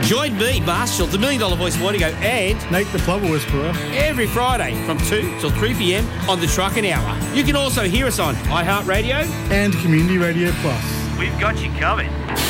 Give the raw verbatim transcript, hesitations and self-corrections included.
Join me, Marshall, the Million Dollar Voice Morningo, and Nate the Plover Whisperer every Friday from two till three p.m. on the Truckin' Hour. You can also hear us on iHeartRadio and Community Radio Plus. We've got you covered.